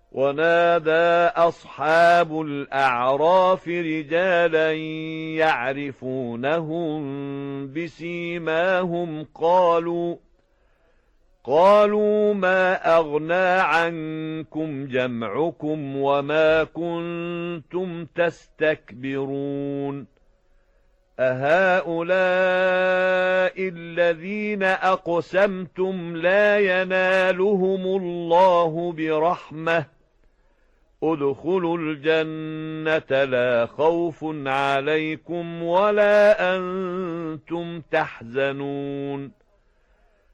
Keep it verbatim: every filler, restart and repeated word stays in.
ونادى أصحاب الأعراف رجالا يعرفونهم بسيماهم قالوا قالوا ما أغنى عنكم جمعكم وما كنتم تستكبرون أهؤلاء الذين أقسمتم لا ينالهم الله برحمة ادخلوا الجنة لا خوف عليكم ولا أنتم تحزنون